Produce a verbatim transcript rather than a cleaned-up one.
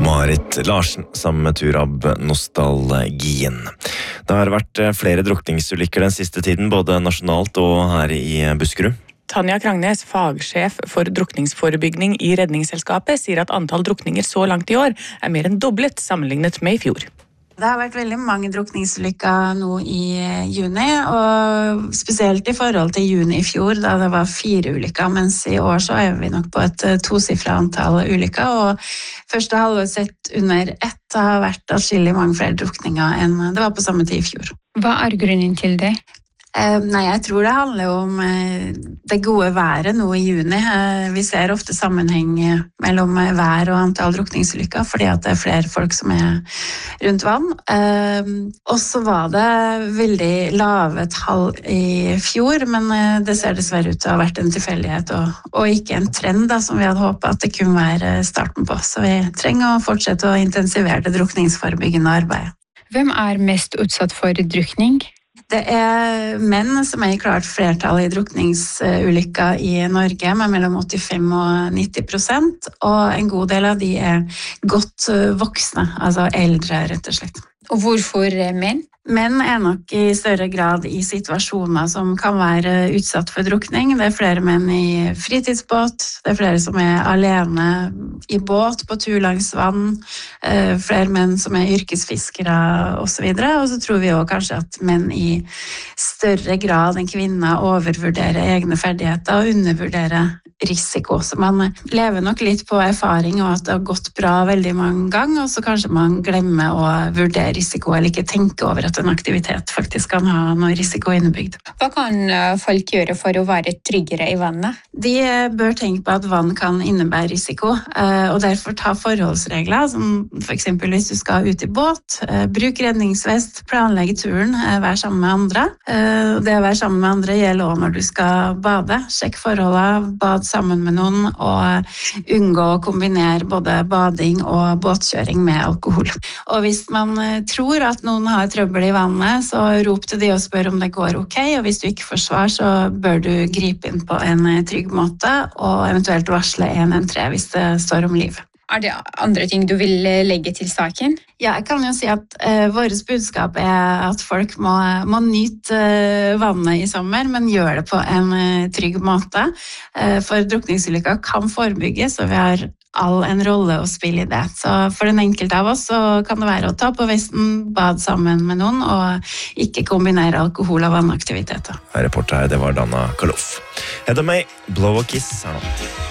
Marit Larsen sammen med Turab Nostalgien. Det har vært flere drukningsulykker den siste tiden, både nasjonalt og her i Buskerud. Tanja Krangnes, fagsjef for drukningsforebygging i Redningsselskapet, sier at antall drukninger så langt i år er mer enn doblet sammenlignet med i fjor. Det har vært veldig mange drukningsulykker nå i juni, og spesielt i forhold til juni i fjor, da det var fire ulykker, mens i år så er vi nok på et tosifret antall ulykker, og første halvår sett under ett har vært atskillig mange flere drukninger enn det var på samme tid i fjor. Hva er grunnen til det? Eh, nei, jeg tror det handler om eh, det gode været nå i juni. Eh, vi ser ofte sammenheng mellom vær og antall drukningsulykker, fordi at det er flere folk som er rundt vann. Eh, og så var det veldig lave tall i fjor, men eh, det ser dessverre ut til å ha vært en tilfeldighet, og, og ikke en trend da, som vi hadde håpet at det kunne være starten på. Så vi trenger å fortsette å intensivere det drukningsforebyggende arbeidet. Hvem er mest utsatt for drukning? Det er menn som er i klart flertall i drukningsulykker i Norge, med mellom åttifem og nitti prosent, og en god del av de er godt voksne, altså eldre rett og slett. Og hvorfor menn? Menn er nok i større grad i situasjoner som kan være utsatt for drukning. Det er flere menn i fritidsbåt, det er flere som er alene i båt på tur langs vann, flere menn som er yrkesfiskere og så videre. Og så tror vi også kanskje at menn i større grad enn kvinner overvurderer egne ferdigheter og undervurderer risiko. Så man lever nok litt på erfaring og at det har gått bra veldig mange ganger, og så kanskje man glemmer å vurdere risiko eller ikke tenke over at en aktivitet faktisk kan ha noe risiko innebygd. Hva kan folk gjøre for å være tryggere i vannet? De bør tenke på at vann kan innebære risiko, og derfor ta forholdsregler, som for eksempel hvis du skal ut i båt, bruk redningsvest, planlegge turen, vær sammen med andre. Det å være sammen med andre gjelder også når du skal bade. Sjekk forholdene, bad sammen med noen, og unngå å kombinere både bading og båtkjøring med alkohol. Og hvis man tror at noen har trøbbel i vannet, så rop til de og spør om det går ok, og hvis du ikke får svar, så bør du gripe inn på en trygg måte, og eventuelt varsle en en tre hvis det står om liv. Er det andre ting du vil legge til saken? Ja, jeg kan jo si at uh, vårt budskap er at folk må, må nyte uh, vannet i sommer, men gjøre det på en uh, trygg måte. Uh, for drukningsulykker kan forebygges, og vi har all en rolle å spille i det. Så for den enkelte av oss så kan det være å ta på vesten, bad sammen med noen, og ikke kombinere alkohol og vannaktiviteter. Reporter her, det var Dana Kalof. Hedda May, Blow a Kiss.